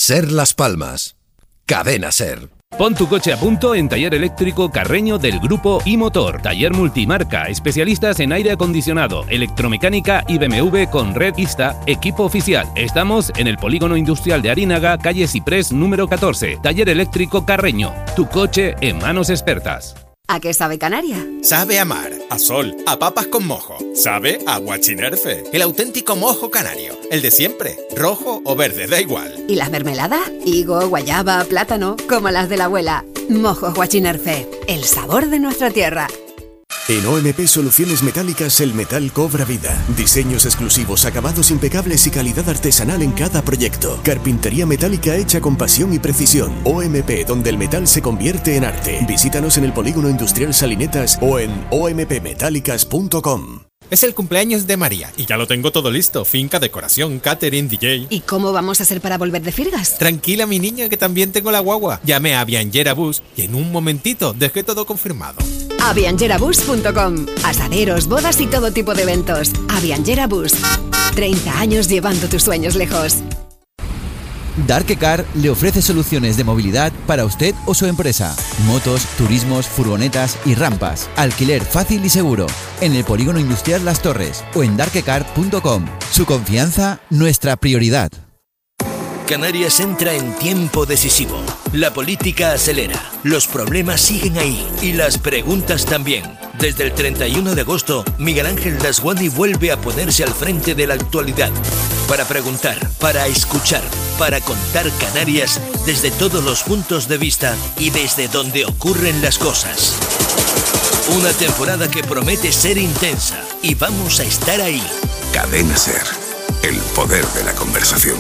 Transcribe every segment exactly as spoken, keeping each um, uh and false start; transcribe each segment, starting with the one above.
Ser Las Palmas. Cadena Ser. Pon tu coche a punto en Taller Eléctrico Carreño del Grupo iMotor. Taller multimarca, especialistas en aire acondicionado, electromecánica y B M W con red Ista, equipo oficial. Estamos en el Polígono Industrial de Arínaga, calle Ciprés número catorce. Taller Eléctrico Carreño. Tu coche en manos expertas. ¿A qué sabe Canaria? Sabe a mar, a sol, a papas con mojo. Sabe a Guachinerfe, el auténtico mojo canario. El de siempre, rojo o verde, da igual. ¿Y las mermeladas? Higo, guayaba, plátano, como las de la abuela. Mojos Guachinerfe, el sabor de nuestra tierra. En O M P Soluciones Metálicas el metal cobra vida. Diseños exclusivos, acabados impecables y calidad artesanal en cada proyecto. Carpintería metálica hecha con pasión y precisión. O M P, donde el metal se convierte en arte. Visítanos en el Polígono Industrial Salinetas o en o m p metálicas punto com. Es el cumpleaños de María y ya lo tengo todo listo. Finca, decoración, catering, D J. ¿Y cómo vamos a hacer para volver de firgas? Tranquila, mi niña, que también tengo la guagua. Llamé a Viangera Bus y en un momentito dejé todo confirmado. aviangera bus punto com. Asaderos, bodas y todo tipo de eventos. Aviangera Bus. treinta años llevando tus sueños lejos. Darkecar le ofrece soluciones de movilidad para usted o su empresa. Motos, turismos, furgonetas y rampas. Alquiler fácil y seguro. En el Polígono Industrial Las Torres o en darkecar punto com. Su confianza, nuestra prioridad. Canarias entra en tiempo decisivo. La política acelera. Los problemas siguen ahí y las preguntas también. Desde el treinta y uno de agosto, Miguel Ángel Dasguani vuelve a ponerse al frente de la actualidad. Para preguntar, para escuchar, para contar Canarias desde todos los puntos de vista y desde donde ocurren las cosas. Una temporada que promete ser intensa y vamos a estar ahí. Cadena Ser. El poder de la conversación.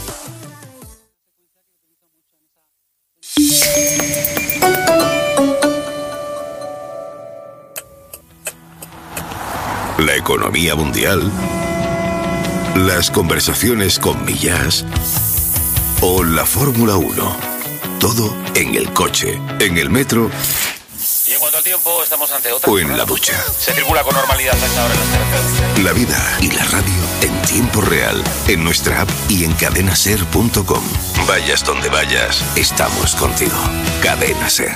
La economía mundial, las conversaciones con Millás o la Fórmula uno. Todo en el coche, en el metro y en cuanto al tiempo estamos ante otra o en la ducha. Se circula con normalidad a esta hora en las carreteras. La vida y la radio en tiempo real, en nuestra app y en cadena ser punto com. Vayas donde vayas, estamos contigo. Cadena Ser.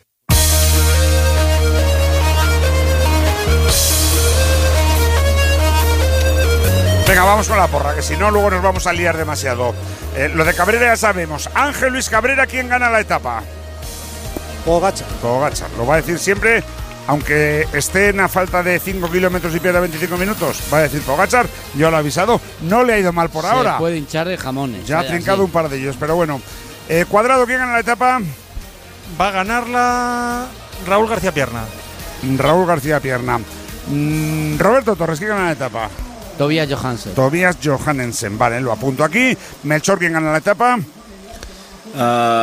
Venga, vamos con la porra, que si no luego nos vamos a liar demasiado. Eh, lo de Cabrera ya sabemos. Ángel Luis Cabrera, ¿quién gana la etapa? Pogačar. Pogačar, lo va a decir siempre, aunque estén a falta de cinco kilómetros y pierda veinticinco minutos. Va a decir Pogačar, yo lo he avisado, no le ha ido mal por Se ahora. puede hinchar de jamones. Ya ha trincado así. un par de ellos, pero bueno. Eh, Cuadrado, ¿quién gana la etapa? Va a ganarla Raúl García Pierna. Raúl García Pierna. Mm, Roberto Torres, ¿quién gana la etapa? Tobias Johansen. Tobias Johansen, vale, lo apunto aquí. Melchor, ¿quién gana la etapa? Uh,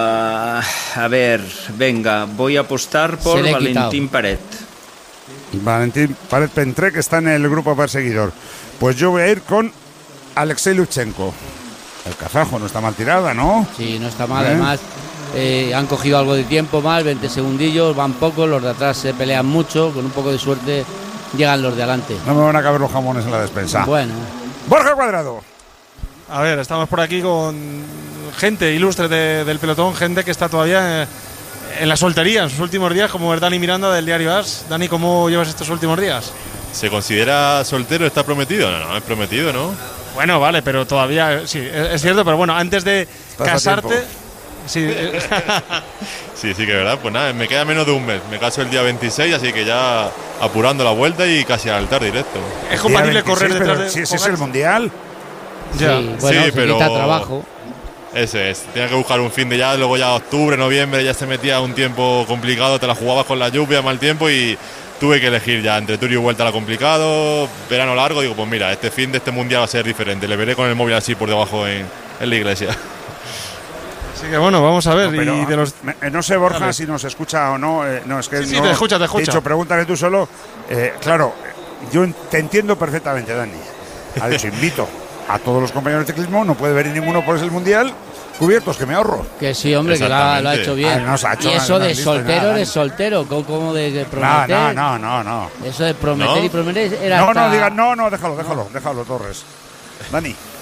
a ver, venga, voy a apostar por Valentín Paret. Valentín Paret Pentré, que está en el grupo perseguidor. Pues yo voy a ir con Alexei Lutsenko. El kazajo no está mal tirada, ¿no? Sí, no está mal, ¿Eh? además eh, han cogido algo de tiempo más, veinte segundillos, van pocos, los de atrás se pelean mucho, con un poco de suerte llegan los de adelante. No me van a caber los jamones en la despensa. Bueno. Borja Cuadrado. A ver, estamos por aquí con gente ilustre de, del pelotón, gente que está todavía en la soltería en sus últimos días, como es Dani Miranda del diario As. Dani, ¿cómo llevas estos últimos días? ¿Se considera soltero? ¿Está prometido? No, no, es prometido, ¿no? Bueno, vale, pero todavía, sí, es, es cierto, pero bueno, antes de Estás casarte... Sí, sí, sí que es verdad. Pues nada, me queda menos de un mes. Me caso el día veintiséis, así que ya apurando la vuelta y casi al altar directo. ¿Es compatible correr detrás de...? Si ese es el Mundial. Ya. Sí, bueno, sí, pero trabajo. Ese es. Tenía que buscar un fin de ya, luego ya octubre, noviembre, ya se metía un tiempo complicado, te la jugabas con la lluvia, mal tiempo y tuve que elegir ya entre Tour y vuelta la complicado, verano largo. Digo, pues mira, este fin de este Mundial va a ser diferente. Le veré con el móvil así por debajo en, en la iglesia. Así que bueno, vamos a ver. No, pero, y de los... no sé, Borja, Dale. si nos escucha o no. Eh, no, es que sí, no, sí, te escucha, te escucha. He dicho, pregúntale tú solo. Eh, claro, yo te entiendo perfectamente, Dani. Ha dicho, invito a todos los compañeros de ciclismo, no puede venir ninguno por el Mundial, cubiertos, que me ahorro. Que sí, hombre, que lo ha, lo ha hecho bien. Ah, no se ha hecho y eso nada, de no soltero nada, eres soltero, como de, de prometer. No, no, no, no, no. Eso de prometer ¿No? y prometer era No, hasta... no, diga, no, no, déjalo, déjalo, déjalo, Torres. Dani.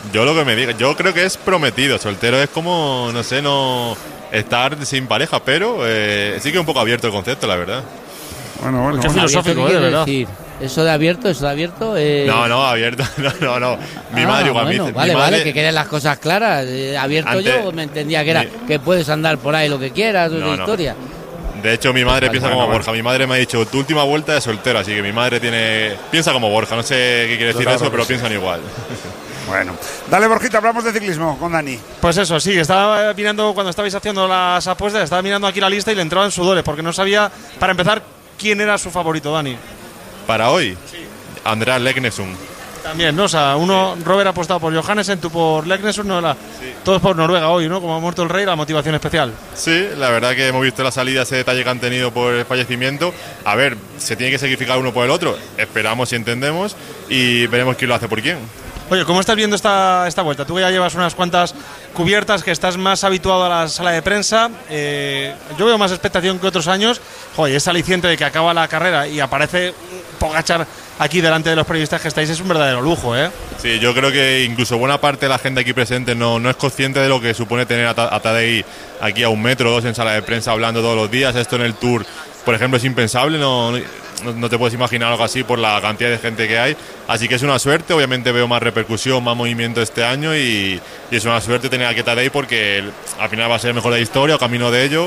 Yo lo que me diga, yo creo que es prometido. Soltero es como, no sé, no estar sin pareja, pero eh, sí que es un poco abierto el concepto, la verdad. Bueno, bueno. Qué filosófico, ¿eh? De verdad. Decir? ¿Eso de abierto? ¿Eso de abierto? Eh... No, no, abierto, no, no, no. Mi ah, madre igual bueno, me dice. Vale, mi madre, vale, que queden las cosas claras. Eh, abierto antes, yo me entendía que era mi, que puedes andar por ahí lo que quieras, no, una historia. De hecho, mi madre pues, piensa bueno, como bueno. Borja. Mi madre me ha dicho, tu última vuelta de soltero, así que mi madre tiene piensa como Borja. No sé qué quiere decir claro eso, pero sí. piensan igual. Bueno, dale, Borjita, hablamos de ciclismo con Dani. Pues eso, sí, estaba mirando cuando estabais haciendo las apuestas, estaba mirando aquí la lista y le entraban sudores, porque no sabía, para empezar, quién era su favorito, Dani. Para hoy, sí. Andreas Leknesund. También, ¿no? O sea, uno, Robert ha apostado por Johannesen, tú por Leknesund, no la, sí. Todos por Noruega hoy, ¿no? Como ha muerto el rey, la motivación especial. Sí, la verdad que hemos visto la salida, ese detalle que han tenido por el fallecimiento. A ver, se tiene que sacrificar uno por el otro. Esperamos y entendemos y veremos quién lo hace por quién. Oye, ¿cómo estás viendo esta, esta vuelta? Tú que ya llevas unas cuantas cubiertas, que estás más habituado a la sala de prensa. Eh, yo veo más expectación que otros años. Joder, ese aliciente de que acaba la carrera y aparece Pogačar aquí delante de los periodistas que estáis es un verdadero lujo, ¿eh? Sí, yo creo que incluso buena parte de la gente aquí presente no, no es consciente de lo que supone tener a, a Tadej aquí a un metro o dos en sala de prensa hablando todos los días. Esto en el Tour, por ejemplo, es impensable, no, no, no te puedes imaginar algo así por la cantidad de gente que hay. Así que es una suerte, obviamente veo más repercusión, más movimiento este año y, y es una suerte tener aquí a Tadej porque al final va a ser el mejor de la historia o camino de ello.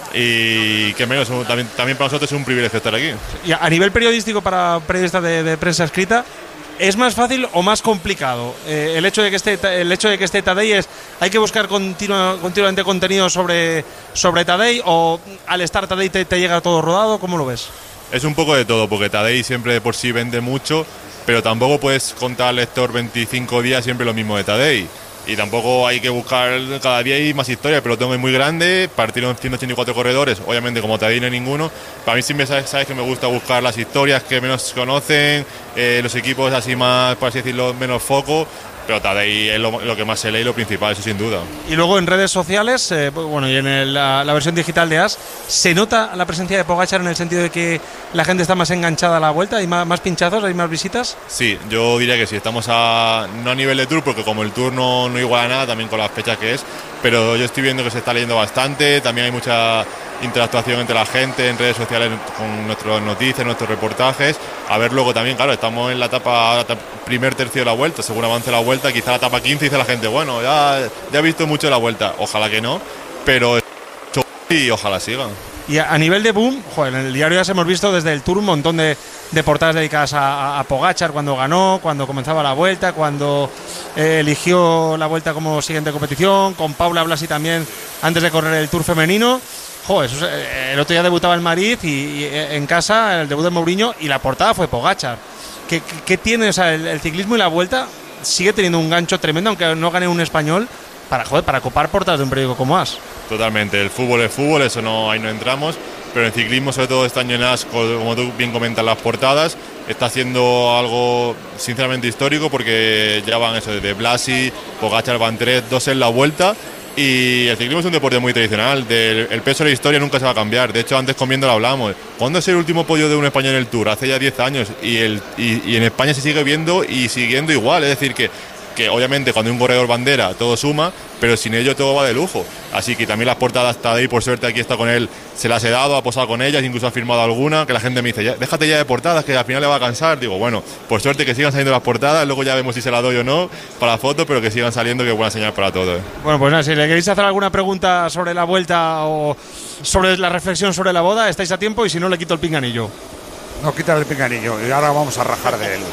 Y que menos, también, también para nosotros es un privilegio estar aquí. Y a nivel periodístico, para periodistas de, de prensa escrita, ¿es más fácil o más complicado? Eh, el hecho de que esté el hecho de que esté Tadej es, ¿hay que buscar continua, continuamente contenido sobre, sobre Tadej o al estar Tadej te, te llega todo rodado? ¿Cómo lo ves? Es un poco de todo, porque Tadej siempre de por sí vende mucho, pero tampoco puedes contar al lector veinticinco días siempre lo mismo de Tadej. Y tampoco hay que buscar cada día hay más historias. El pelotón es muy grande, partieron ciento ochenta y cuatro corredores, obviamente como Tadej no hay ninguno. Para mí siempre sabes, sabes que me gusta buscar las historias que menos conocen, eh, los equipos así más, por así decirlo, menos foco. Pero Tadej es lo, lo que más se lee y lo principal, eso sin duda. Y luego en redes sociales, eh, bueno, y en el, la, la versión digital de As, ¿se nota la presencia de Pogačar en el sentido de que la gente está más enganchada a la vuelta? ¿Hay más, más pinchazos? ¿Hay más visitas? Sí, yo diría que sí. Estamos a, no a nivel de Tour, porque como el Tour no, no iguala nada, también con las fechas que es, pero yo estoy viendo que se está leyendo bastante. También hay mucha interactuación entre la gente en redes sociales con nuestras noticias, nuestros reportajes. A ver luego también, claro, estamos en la etapa primer tercio de la vuelta, según avance la vuelta, quizá la etapa quince dice la gente, bueno, ya, ya he visto mucho de la vuelta, ojalá que no, pero y ojalá siga. Y a, a nivel de boom, joder, en el diario ya hemos visto desde el Tour un montón de, de portadas dedicadas a, a, a Pogačar, cuando ganó, cuando comenzaba la vuelta, cuando eh, eligió la vuelta como siguiente competición, con Paula Blasi también antes de correr el Tour femenino. Joder, eso, el otro día debutaba el Madrid y, y en casa el debut de Mourinho y la portada fue Pogačar. ¿Qué, qué, qué tiene? O sea, el, el ciclismo y la vuelta sigue teniendo un gancho tremendo, aunque no gane un español, para joder, para copar portadas de un periódico como As. Totalmente, el fútbol es fútbol, eso no, ahí no entramos, pero en ciclismo, sobre todo este año en As, como tú bien comentas, las portadas, está haciendo algo sinceramente histórico, porque ya van eso, desde Blasi, Pogačar van tres, dos en la vuelta. Y el ciclismo es un deporte muy tradicional, del, el peso de la historia nunca se va a cambiar. De hecho, antes comiendo lo hablábamos. ¿Cuándo es el último podio de un español en el Tour? Hace ya diez años. Y, el, y, y en España se sigue viendo y siguiendo igual. Es decir, que, que obviamente cuando hay un corredor bandera todo suma, pero sin ello todo va de lujo. Así que también las portadas está ahí, por suerte aquí está con él, se las he dado, ha posado con ellas, incluso ha firmado alguna, que la gente me dice, ya, déjate ya de portadas, que al final le va a cansar. Digo, bueno, por suerte que sigan saliendo las portadas, luego ya vemos si se las doy o no para la foto, pero que sigan saliendo, que es buena señal para todos. Bueno, pues nada, si le queréis hacer alguna pregunta sobre la vuelta o sobre la reflexión sobre la boda, estáis a tiempo, y si no, le quito el pinganillo. No, quítale el pinganillo, y ahora vamos a rajar de él.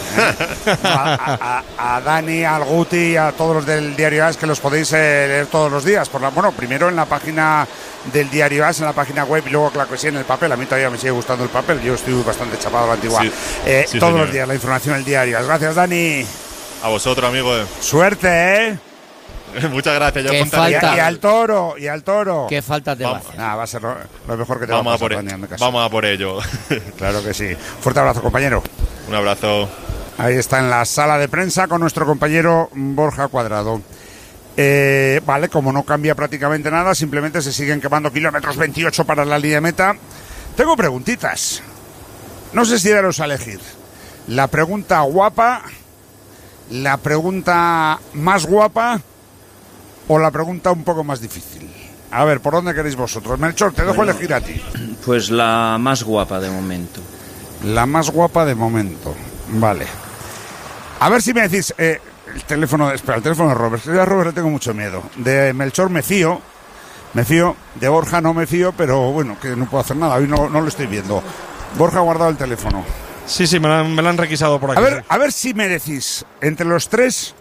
A, a, a Dani, al Guti y a todos los del Diario As, que los podéis eh, leer todos los días. Por la, bueno, primero en la página del Diario As, en la página web, y luego, claro que sí, en el papel. A mí todavía me sigue gustando el papel, yo estoy bastante chapado a la antigua. Sí, eh, sí, todos señor. Los días la información del Diario As. Gracias, Dani. A vosotros, amigos. Suerte, ¿eh? Muchas gracias. Yo y, y al toro, y al toro. Qué falta te va a hacer. Nah, va a ser lo, lo mejor que te vamos va a pasar, por Dani, en mi caso. Vamos a por ello. Claro que sí. Fuerte abrazo, compañero. Un abrazo. Ahí está en la sala de prensa con nuestro compañero Borja Cuadrado. Eh, vale, como no cambia prácticamente nada, simplemente se siguen quemando kilómetros veintiocho para la línea de meta. Tengo preguntitas. No sé si daros a elegir la pregunta guapa, ¿La pregunta más guapa o la pregunta un poco más difícil? A ver, ¿por dónde queréis vosotros? Melchor, te dejo bueno, elegir a ti. Pues la más guapa de momento. La más guapa de momento. Vale. A ver si me decís... Eh, el teléfono... Espera, el teléfono de Robert. De Robert le tengo mucho miedo. De Melchor me fío. Me fío. De Borja no me fío, pero bueno, que no puedo hacer nada. Hoy no, no lo estoy viendo. Borja ha guardado el teléfono. Sí, sí, me lo han, me lo han requisado por aquí. A ver, a ver si me decís, entre los tres,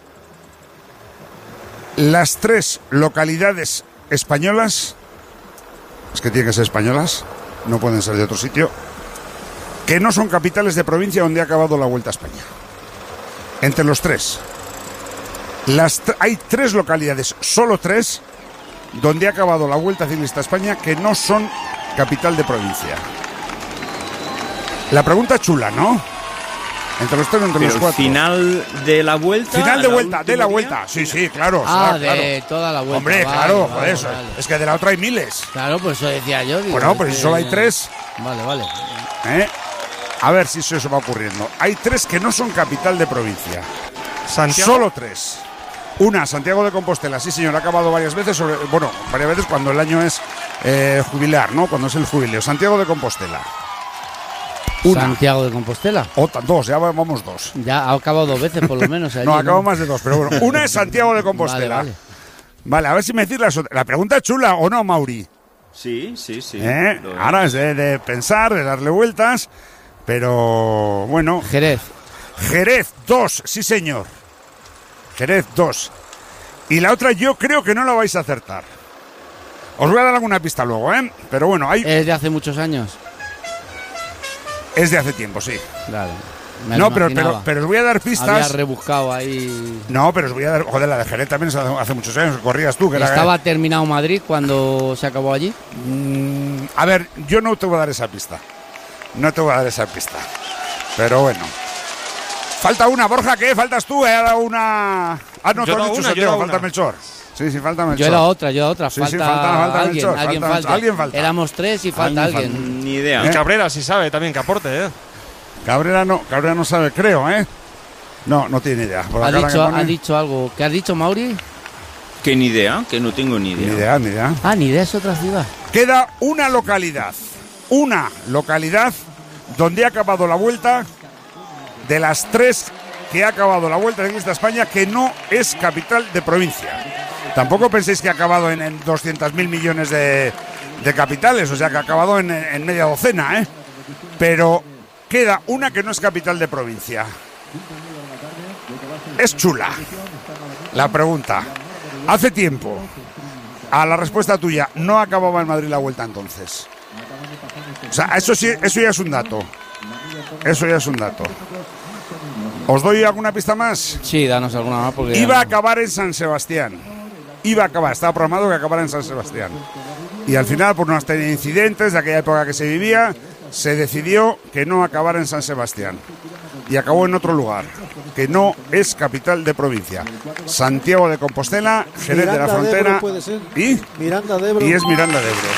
las tres localidades españolas, es que tienen que ser españolas, no pueden ser de otro sitio, que no son capitales de provincia donde ha acabado la Vuelta a España. Entre los tres. Las t- hay tres localidades, solo tres, donde ha acabado la Vuelta Ciclista a España que no son capital de provincia. La pregunta chula, ¿no? Entre los tres, entre Pero los cuatro. Final de la vuelta. Final de vuelta, de la vuelta. Día? Sí, sí, claro. Ah, será, de claro. toda la vuelta. Hombre, vale, claro, vale, por eso. Vale. Es que de la otra hay miles. Claro, pues eso decía yo. Digo, bueno, pues que... si solo hay tres. Vale, vale. ¿Eh? A ver si eso, eso va ocurriendo. Hay tres que no son capital de provincia. Santiago. Solo tres. Una, Santiago de Compostela. Sí, señor, ha acabado varias veces. Sobre, bueno, varias veces cuando el año es eh, jubilar, ¿no? Cuando es el jubileo. Santiago de Compostela. Una. Santiago de Compostela. Otra, dos, ya vamos dos. Ya ha acabado dos veces por lo menos. Allí, no, ha acabado ¿no? más de dos, pero bueno. Una es Santiago de Compostela. Vale, vale. Vale, a ver si me decís la, la pregunta es chula o no, Mauri. Sí, sí, sí. ¿Eh? Ahora es de, de pensar, de darle vueltas, pero bueno. Jerez. Jerez, dos, sí señor. Jerez, dos. Y la otra yo creo que no la vais a acertar. Os voy a dar alguna pista luego, ¿eh? Pero bueno, hay... Es de hace muchos años. Es de hace tiempo, sí. Claro. No, pero, pero, pero os voy a dar pistas. Había rebuscado ahí. No, pero os voy a dar. Joder, la de Jerez también hace, hace muchos años. Corrías tú. Que ¿Estaba era... terminado Madrid cuando se acabó allí? Mm, a ver, yo no te voy a dar esa pista. No te voy a dar esa pista. Pero bueno. Falta una, Borja, ¿qué? Faltas tú, ¿eh? Ha dado una. Ah, no, tú has dicho Santiago, falta Melchor. Sí, sí, falta Melchor. Yo era otra, yo era otra. Sí, falta, sí, falta, falta alguien, Melchor, alguien falta, falta. alguien falta. Éramos tres y falta alguien. alguien. Falta. Ni idea. Y ¿Eh? Cabrera sí sabe también que aporte, ¿eh? Cabrera no, Cabrera no sabe, creo, ¿eh? No, no tiene idea. ¿Ha dicho, ¿Ha dicho algo? ¿Qué has dicho, Mauri? Que ni idea, que no tengo ni idea. Ni idea, ni idea. Ah, ni idea, es otra ciudad. Queda una localidad. Una localidad donde ha acabado la vuelta de las tres que ha acabado la Vuelta Ciclista a España que no es capital de provincia. Tampoco penséis que ha acabado en, en doscientos mil millones de, de capitales, o sea que ha acabado en, en media docena, ¿eh? Pero queda una que no es capital de provincia. Es chula la pregunta. Hace tiempo, a la respuesta tuya, no acababa en Madrid la Vuelta entonces. O sea, eso sí, eso ya es un dato. Eso ya es un dato. ¿Os doy alguna pista más? Sí, danos alguna más porque... Iba a acabar en San Sebastián. Iba a acabar, estaba programado que acabara en San Sebastián. Y al final, por unos incidentes de aquella época que se vivía, se decidió que no acabara en San Sebastián. Y acabó en otro lugar, que no es capital de provincia. Santiago de Compostela, Jerez Miranda de la Frontera. De Ebro puede ser. ¿Y? Miranda de Ebro. Y es Miranda de Ebro.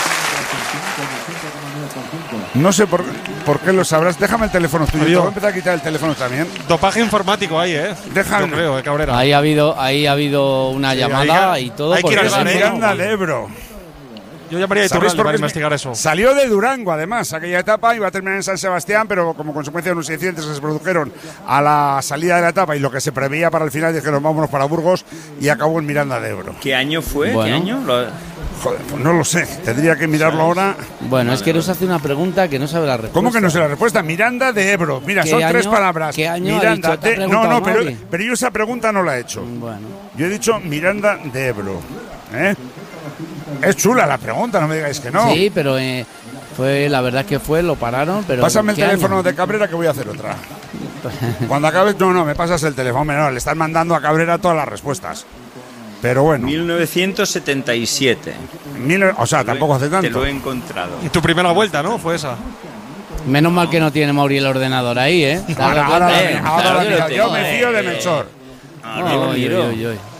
No sé por, por qué lo sabrás. Déjame el teléfono tuyo. Te voy a empezar a quitar el teléfono también. Dopaje informático ahí, ¿eh? Déjame. Yo creo, eh, Cabrera. Ahí ha habido, ahí ha habido una sí, llamada hay, y todo. Hay que ir al bar, ¿eh? Miranda de Ebro. Yo llamaría a Iturralde para investigar eso. Salió de Durango, además, aquella etapa, iba a terminar en San Sebastián, pero como consecuencia de unos incidentes que se produjeron a la salida de la etapa y lo que se preveía para el final, dijeron vámonos para Burgos y acabó en Miranda de Ebro. ¿Qué año fue? Bueno. ¿Qué año? Lo... Joder, pues no lo sé, tendría que mirarlo ¿sabes? ahora. Bueno, vale, es que nos hace una pregunta que no sabe la respuesta. ¿Cómo que no sé la respuesta? Miranda de Ebro. Mira, son año, tres palabras. ¿Qué año Miranda ha dicho? de... No, no, pero, pero yo esa pregunta no la he hecho. Bueno. Yo he dicho Miranda de Ebro. ¿Eh? Es chula la pregunta, no me digáis que no. Sí, pero eh, fue la verdad que fue, lo pararon, pero... Pásame el teléfono año? de Cabrera que voy a hacer otra. Cuando acabes, no, no, me pasas el teléfono. No, le están mandando a Cabrera todas las respuestas. Pero bueno. mil novecientos setenta y siete. Mil, o sea, tampoco hace tanto. Te lo he encontrado. Y tu primera vuelta, ¿no? Fue esa. Menos mal que no tiene Mauri el ordenador ahí, ¿eh? Ahora, ahora, eh, ahora, claro, ahora, yo, yo me fío de Melchor. Ah, no, oy, oy, oy, oy.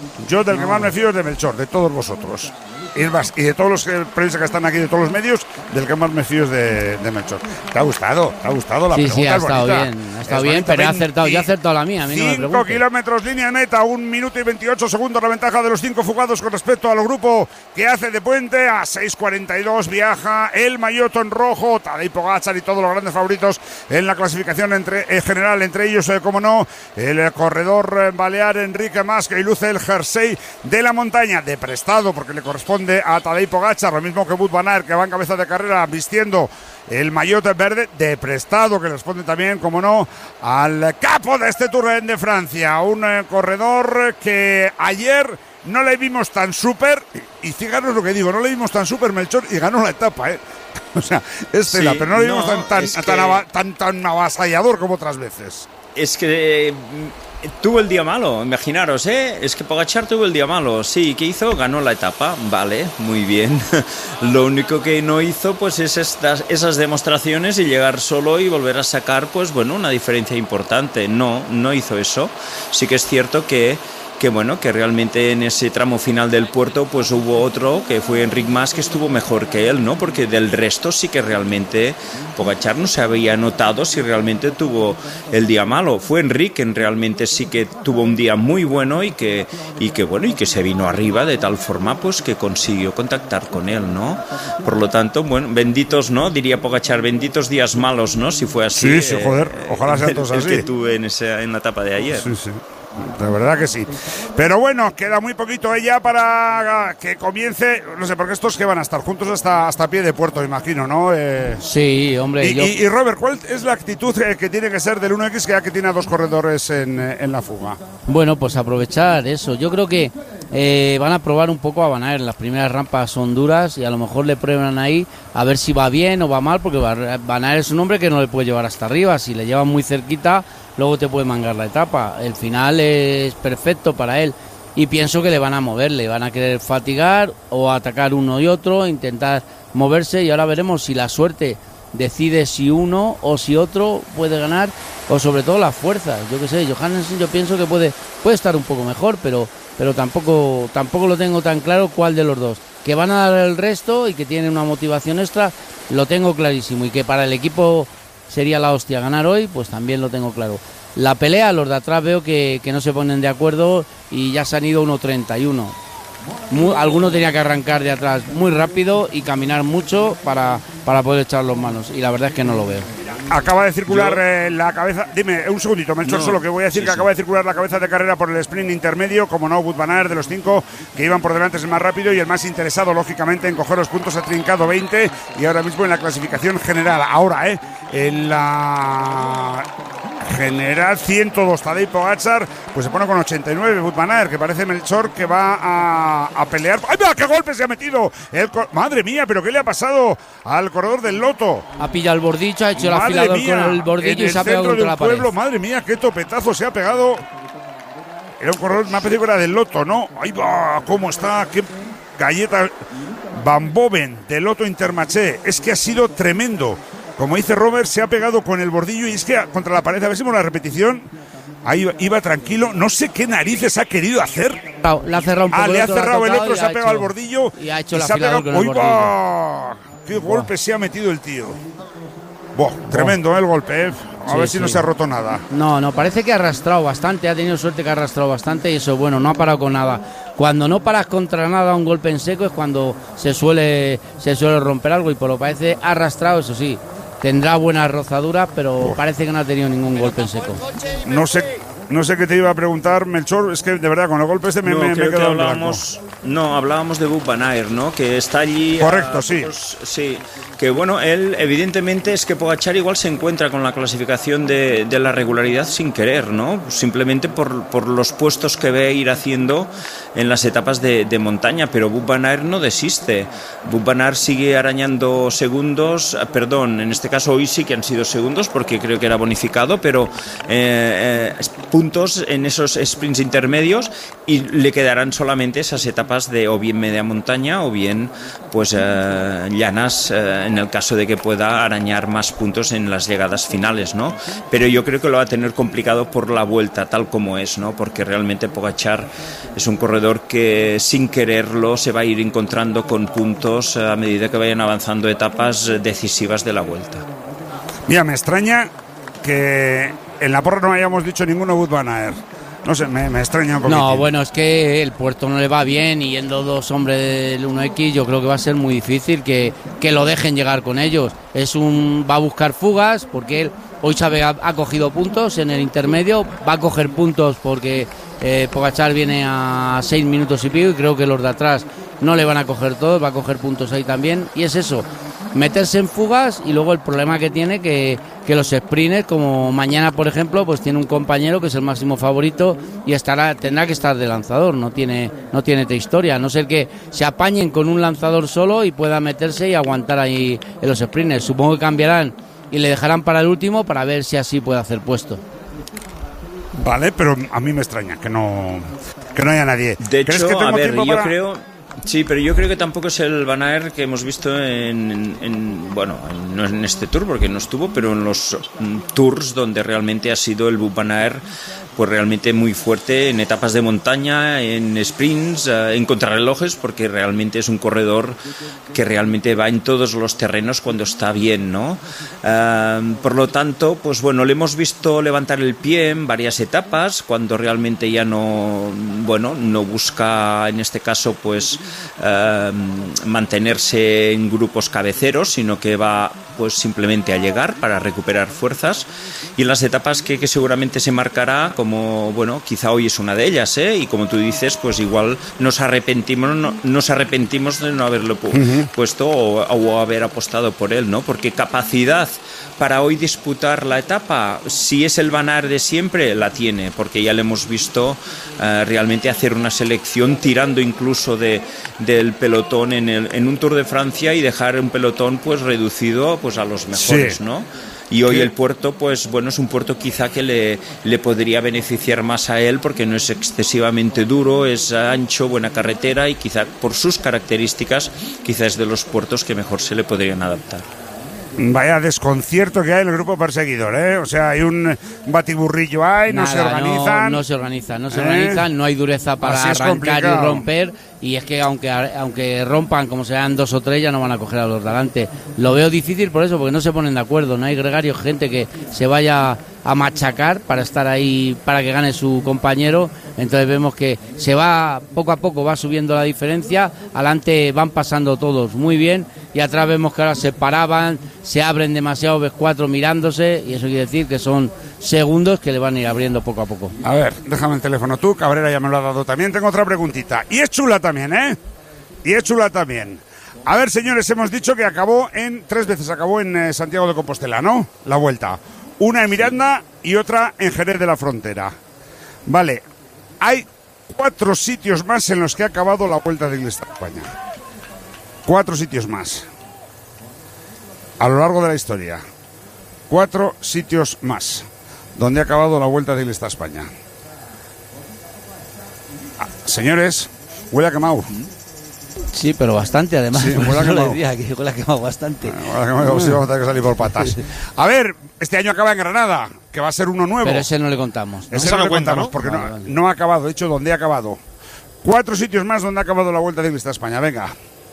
Yo del que No. más me fío es de Melchor, de todos vosotros. Y, más, y de todos los que- periodistas que están aquí, de todos los medios, del que más me fío es de, de Melchor. ¿Te ha gustado? ¿Te ha gustado la Sí, pregunta? sí, ha Es estado bonita. bien, ha estado Es bien, bonita. pero he acertado, yo he acertado la mía, a mí no me cinco preguntes. kilómetros línea de meta, un minuto y veintiocho segundos la ventaja de los cinco fugados con respecto al grupo que hace de puente. A seis cuarenta y dos viaja el maillot en rojo, Tadej Pogačar y todos los grandes favoritos en la clasificación entre, en general, entre ellos, eh, como no, el eh, corredor eh, balear Enrique Mas, que luce el jersey de la montaña, de prestado, porque le corresponde a Tadej Pogačar, lo mismo que Wout van Aert, que va en cabeza de carrera vistiendo el maillot verde, de prestado, que responde también, como no, al capo de este Tour de Francia, un eh, corredor que ayer no le vimos tan súper, y fijaros lo que digo, no le vimos tan súper, Melchor, y ganó la etapa, ¿eh? O sea, es tela, Sí, pero no le vimos no, tan, tan, es tan, que- ava- tan, tan avasallador como otras veces. Es que eh, tuvo el día malo, imaginaros, ¿eh? Es que Pogačar tuvo el día malo. Sí, ¿qué hizo? Ganó la etapa, vale, muy bien. Lo único que no hizo, pues, es estas, esas demostraciones y llegar solo y volver a sacar, pues, bueno, una diferencia importante. No, no hizo eso. Sí que es cierto que que bueno, que realmente en ese tramo final del puerto pues hubo otro que fue Enric Mas, que estuvo mejor que él, ¿no? Porque del resto sí que realmente Pogačar no se había notado si realmente tuvo el día malo. Fue Enric quien realmente sí que tuvo un día muy bueno y que y que bueno, y que se vino arriba de tal forma pues que consiguió contactar con él, ¿no? Por lo tanto, bueno, benditos, ¿no? Diría Pogačar, benditos días malos, ¿no? Si fue así. Sí, sí, joder, ojalá sean el- todos el así. que tuve en esa en la etapa de ayer. Sí, sí. De verdad que sí. Pero bueno, queda muy poquito ella para que comience. No sé, porque estos que van a estar juntos hasta, hasta pie de puerto, imagino, ¿no? Eh, Sí, hombre, y, yo... y- y Robert, ¿cuál es la actitud eh, que tiene que ser del uno equis que ya que tiene a dos corredores en, eh, en la fuga? Bueno, pues aprovechar eso. Yo creo que eh, van a probar un poco a Van Aert. Las primeras rampas son duras y a lo mejor le prueban ahí a ver si va bien o va mal, porque Van Aert es un hombre que no le puede llevar hasta arriba. Si le llevan muy cerquita, luego te puede mangar la etapa. El final es perfecto para él y pienso que le van a mover, le van a querer fatigar o atacar uno y otro, intentar moverse, y ahora veremos si la suerte decide si uno o si otro puede ganar, o sobre todo las fuerzas. Yo qué sé, Johannesson yo pienso que puede puede estar un poco mejor, pero pero tampoco tampoco lo tengo tan claro cuál de los dos. Que van a dar el resto y que tienen una motivación extra, lo tengo clarísimo, y que para el equipo sería la hostia ganar hoy, pues también lo tengo claro. La pelea, los de atrás veo que, que no se ponen de acuerdo y ya se han ido uno treinta y uno. Muy, alguno tenía que arrancar de atrás muy rápido y caminar mucho para, para poder echar los manos, y la verdad es que no lo veo. Acaba de circular eh, la cabeza. Dime, un segundito, Melchor, No, solo que voy a decir sí, que sí. acaba de circular la cabeza de carrera por el sprint intermedio, como no, Wout van Aert, de los cinco que iban por delante es el más rápido y el más interesado, lógicamente, en coger los puntos. Ha trincado veinte y ahora mismo en la clasificación general. Ahora, ¿eh? En la general ciento dos, Tadej Pogačar, pues se pone con ochenta y nueve. Wout van Aert, que parece, Melchor, que va a, a pelear. ¡Ay, mira, qué golpe se ha metido! El co- Madre mía, pero ¿qué le ha pasado al corredor del Loto? Ha pillado el bordillo, ha hecho el Madre afilador mía, con el bordillo en y el se ha pegado centro contra de la un pared. pueblo, madre mía, qué topetazo se ha pegado. Era un corredor, me ha parecido que era del Loto, ¿no? Ahí va, cómo está, qué galleta. Van Boven, del Loto Intermarché, es que ha sido tremendo. Como dice Robert, se ha pegado con el bordillo y es que contra la pared, a ver si vemos la repetición. Ahí iba, iba tranquilo, no sé qué narices ha querido hacer. Le ha cerrado un poco Ah, el le ha otro, le ha cerrado el tocado otro, y se ha ha pegado hecho- al bordillo y ha hecho el se ha afilador pegado. con el ¡Uy, va! ¡Qué golpe se ha metido el tío! Buah, tremendo, ¿eh? El golpe, ¿eh? A Sí, ver si no sí. se ha roto nada. No, no, parece que ha arrastrado bastante, ha tenido suerte que ha arrastrado bastante y eso, bueno, no ha parado con nada. Cuando no paras contra nada un golpe en seco es cuando se suele se suele romper algo, y por lo parece ha arrastrado, eso sí. Tendrá buenas rozaduras, pero parece que no ha tenido ningún golpe en seco. No sé, no sé qué te iba a preguntar, Melchor, es que de verdad con el golpe este me, No, me, me he creo que quedado en blanco. hablábamos, no, hablábamos de Wout van Aert, ¿no? Que está allí. Correcto, a- sí. pues, sí. Que bueno, él evidentemente es que Pogačar igual se encuentra con la clasificación de, de la regularidad sin querer, ¿no? Simplemente por, por los puestos que ve ir haciendo en las etapas de, de montaña, pero Wout van Aert no desiste. Wout van Aert sigue arañando segundos, ah, perdón, en este caso hoy sí que han sido segundos porque creo que era bonificado, pero eh, eh, puntos en esos sprints intermedios y le quedarán solamente esas etapas de o bien media montaña o bien pues eh, llanas eh, en el caso de que pueda arañar más puntos en las llegadas finales, ¿no? Pero yo creo que lo va a tener complicado por la vuelta tal como es, ¿no? Porque realmente Pogačar es un corredor que sin quererlo se va a ir encontrando con puntos a medida que vayan avanzando etapas decisivas de la vuelta. Mira, me extraña que en la porra no hayamos dicho ninguno Wout van Aert. No sé, me, me extraña un poquito. No, bueno, es que el puerto no le va bien y yendo dos hombres del uno equis yo creo que va a ser muy difícil que, que lo dejen llegar con ellos. Es un va a buscar fugas porque él hoy sabe ha, ha cogido puntos en el intermedio, va a coger puntos porque eh, Pogačar viene a seis minutos y pico y creo que los de atrás no le van a coger todos, va a coger puntos ahí también y es eso, meterse en fugas y luego el problema que tiene que, que los sprinters, como mañana por ejemplo, pues tiene un compañero que es el máximo favorito y estará tendrá que estar de lanzador, no tiene no tiene otra historia, a no ser que se apañen con un lanzador solo y pueda meterse y aguantar ahí en los sprinters. Supongo que cambiarán y le dejarán para el último para ver si así puede hacer puesto. Vale, pero a mí me extraña que no que no haya nadie. De hecho, que a ver, yo para... creo... Sí, pero yo creo que tampoco es el Van Aert que hemos visto en, en, en bueno, no en este tour porque no estuvo, pero en los um, tours donde realmente ha sido el Van Aert pues realmente muy fuerte en etapas de montaña, en sprints, uh, en contrarrelojes, porque realmente es un corredor que realmente va en todos los terrenos cuando está bien, ¿no? Uh, por lo tanto, pues bueno, le hemos visto levantar el pie en varias etapas, cuando realmente ya no, bueno, no busca en este caso pues uh, mantenerse en grupos cabeceros, sino que va pues simplemente a llegar para recuperar fuerzas, y en las etapas que, que seguramente se marcará, como bueno, quizá hoy es una de ellas, ¿eh? Y como tú dices, pues igual nos arrepentimos, no, nos arrepentimos de no haberlo pu- uh-huh. puesto o, o haber apostado por él, ¿no? Porque capacidad para hoy disputar la etapa, si es el Van Aert de siempre, la tiene, porque ya le hemos visto uh, realmente hacer una selección tirando incluso de, del pelotón en, el, en un Tour de Francia y dejar un pelotón pues reducido pues a los mejores, sí. ¿no? Y hoy el puerto, pues bueno, es un puerto quizá que le, le podría beneficiar más a él porque no es excesivamente duro, es ancho, buena carretera y quizá por sus características, quizá es de los puertos que mejor se le podrían adaptar. Vaya desconcierto que hay en el grupo perseguidor, ¿eh? O sea, hay un batiburrillo ahí, no Nada, se organizan. No, no se organizan, no se ¿Eh? organizan, no hay dureza para Así es arrancar complicado. y romper. Y es que aunque aunque rompan, como sean dos o tres, ya no van a coger a los de delante. Lo veo difícil por eso, porque no se ponen de acuerdo. No hay gregarios, gente que se vaya a machacar para estar ahí, para que gane su compañero. Entonces vemos que se va, poco a poco va subiendo la diferencia. Adelante van pasando todos muy bien. Y atrás vemos que ahora se paraban, se abren demasiado ves cuatro mirándose. Y eso quiere decir que son segundos que le van a ir abriendo poco a poco. A ver, déjame el teléfono tú, Cabrera ya me lo ha dado también. Tengo otra preguntita. Y es chula también, ¿eh? Y es chula también. A ver, señores, hemos dicho que acabó en, tres veces acabó en eh, Santiago de Compostela, ¿no? La vuelta. Una en Miranda y otra en Jerez de la Frontera. Vale, hay cuatro sitios más en los que ha acabado la Vuelta de Iglesia de España. Cuatro sitios más. A lo largo de la historia. Cuatro sitios más donde ha acabado la Vuelta de Iglesia de España. Ah, señores, huele a quemado. Sí, pero bastante además. Sí, huele a quemado. Decía que huele a quemado bastante. Bueno, huele a quemado, sí, vamos a tener que salir por patas. A ver, este año acaba en Granada, que va a ser uno nuevo. Pero ese no le contamos. Ese no, no le cuenta, contamos, ¿no? Porque vale, no, vale. no ha acabado. De hecho, ¿dónde ha acabado? Cuatro sitios más donde ha acabado la Vuelta de Iglesia de España. Venga.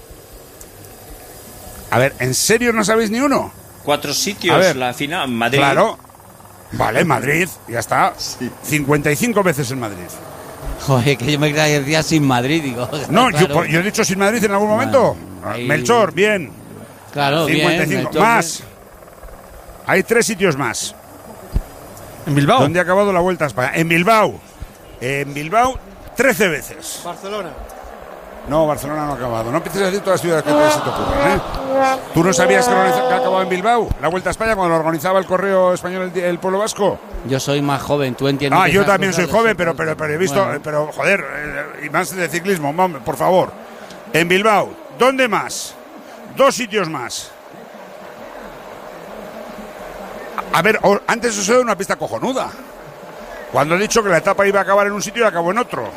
A ver, ¿en serio no sabéis ni uno? Cuatro sitios, a ver, la final, Madrid. Claro. Vale, Madrid, ya está. Sí. cincuenta y cinco veces en Madrid. Joder, que yo me creía que decía sin Madrid, digo. No, claro. yo, yo he dicho sin Madrid en algún momento. Bueno, ahí... Melchor, bien. Claro, cincuenta y cinco. Bien. Melchor, más. Bien. Hay tres sitios más. ¿En Bilbao? ¿Dónde ha acabado la Vuelta a España? En Bilbao. En Bilbao, trece veces. Barcelona. No, Barcelona no ha acabado. No empieces a decir todas las ciudades que te, se te ocurran, ¿eh? ¿Tú no sabías que, organiza, que ha acabado en Bilbao la Vuelta a España cuando lo organizaba el Correo Español, el, el Pueblo Vasco? Yo soy más joven, tú entiendes. Ah, yo también soy joven, pero, pero, pero he visto, bueno. pero joder, eh, y más de ciclismo, mami, por favor. En Bilbao, ¿dónde más? Dos sitios más. A ver, antes eso era una pista cojonuda. Cuando he dicho que la etapa iba a acabar en un sitio y acabó en otro.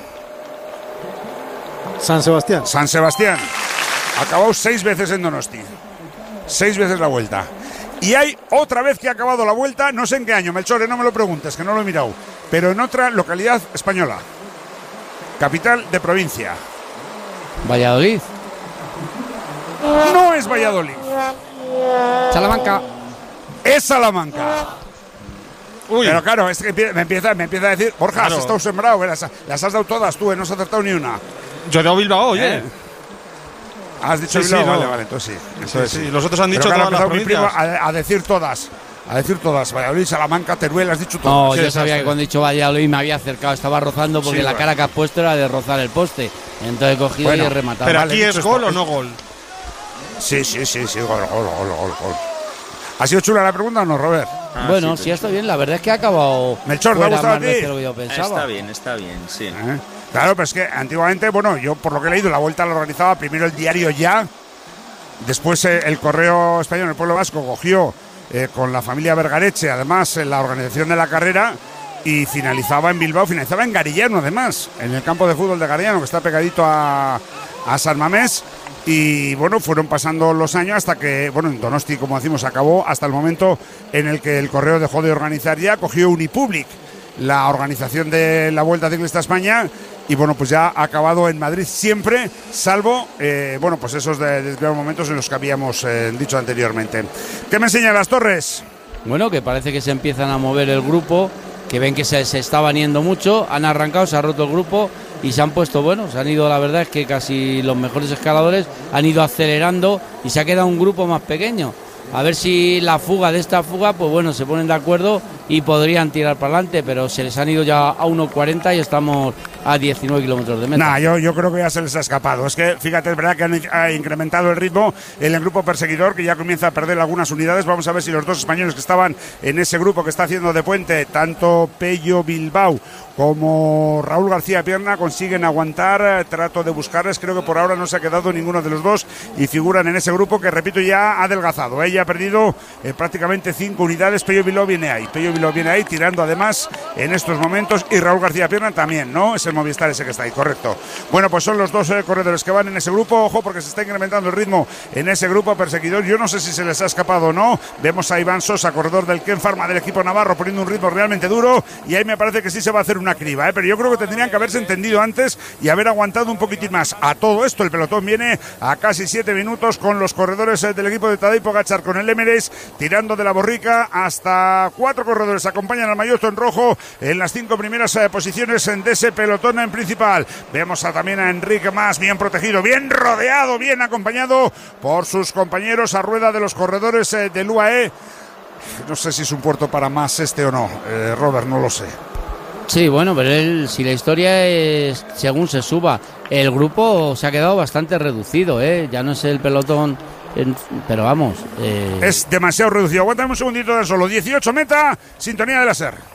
San Sebastián. San Sebastián. Acabó seis veces en Donosti. Seis veces la vuelta. Y hay otra vez que ha acabado la vuelta, no sé en qué año, Melchor, no me lo preguntes, que no lo he mirado, pero en otra localidad española. Capital de provincia. Valladolid. No es Valladolid. Salamanca. Es Salamanca. Uy. Pero claro, es que me empieza, me empieza a decir, Borja, claro. Has estado sembrado, las, las has dado todas tú, ¿eh? No has acertado ni una. Yo he dado Bilbao, oye. ¿Eh? Has dicho sí, Bilbao, sí, vale, no. vale, entonces sí. Entonces, sí, sí. Los otros han dicho claro, todas las provincias. A, a decir todas. A decir todas. Valladolid, Salamanca, Teruel, has dicho todas. No, sí, yo sabía que cuando he dicho Valladolid me había acercado, estaba rozando porque sí, la bueno. cara que has puesto era de rozar el poste. Entonces he cogido bueno, y he rematado. Pero vale, aquí es gol o no gol. Sí, sí, sí, sí, gol, gol, gol, gol, gol. ¿Ha sido chula la pregunta o no, Robert? Ah, bueno, sí, sí está bien. La verdad es que ha acabado. Melchor, ¿te ha gustado a ti? De lo que yo pensaba. Está bien, está bien, sí. ¿Eh? Claro, pero es que antiguamente, bueno, yo por lo que he leído, la vuelta la organizaba primero el diario Ya. Después eh, el Correo Español, el Pueblo Vasco, cogió eh, con la familia Vergareche, además, en la organización de la carrera, y finalizaba en Bilbao, finalizaba en Garillano, además, en el campo de fútbol de Garillano, que está pegadito a, a San Mamés. Y bueno, fueron pasando los años hasta que, bueno, en Donosti, como decimos, acabó hasta el momento en el que el Correo dejó de organizar ya, cogió Unipublic la organización de la Vuelta Ciclista a España. Y bueno, pues ya ha acabado en Madrid siempre, salvo, eh, bueno, pues esos de, de, de momentos en los que habíamos eh, dicho anteriormente. ¿Qué me enseñan las Torres? Bueno, que parece que se empiezan a mover el grupo, que ven que se, se estaban yendo mucho, han arrancado, se ha roto el grupo y se han puesto, bueno, se han ido, la verdad es que casi los mejores escaladores han ido acelerando y se ha quedado un grupo más pequeño. A ver si la fuga de esta fuga, pues bueno, se ponen de acuerdo y podrían tirar para adelante, pero se les han ido ya a uno cuarenta y estamos a diecinueve kilómetros de meta. Nah, yo, yo creo que ya se les ha escapado. Es que, fíjate, es verdad que han ha incrementado el ritmo en el grupo perseguidor, que ya comienza a perder algunas unidades. Vamos a ver si los dos españoles que estaban en ese grupo que está haciendo de puente, tanto Pello Bilbao como Raúl García Pierna, consiguen aguantar. Trato de buscarles, creo que por ahora no se ha quedado ninguno de los dos y figuran en ese grupo que, repito, ya ha adelgazado. Ella ha perdido eh, prácticamente cinco unidades. Pello Bilbao viene ahí, Pello Bilbao viene ahí tirando además en estos momentos, y Raúl García Pierna también, ¿no? Es el Movistar ese que está ahí, correcto. Bueno, pues son los dos eh, corredores que van en ese grupo. Ojo, porque se está incrementando el ritmo en ese grupo perseguidor. Yo no sé si se les ha escapado o no. Vemos a Iván Sosa, corredor del Ken Pharma del equipo navarro, poniendo un ritmo realmente duro, y ahí me parece que sí se va a hacer una criba, ¿eh? Pero yo creo que tendrían que haberse entendido antes y haber aguantado un poquitín más. A todo esto, el pelotón viene a casi siete minutos con los corredores eh, del equipo de Tadej Pogačar con el Emirates tirando de la borrica. Hasta cuatro corredores acompañan al maillot en rojo en las cinco primeras eh, posiciones de ese pelotón en principal. Vemos a, también a Enrique Mas, bien protegido, bien rodeado, bien acompañado por sus compañeros a rueda de los corredores eh, del U A E. No sé si es un puerto para más este o no, eh, Robert, no lo sé. Sí, bueno, pero él, si la historia es según se suba, el grupo se ha quedado bastante reducido, ¿eh? Ya no es el pelotón, en, pero vamos. Eh... Es demasiado reducido. Aguántame un segundito de solo. dieciocho meta, sintonía de la SER.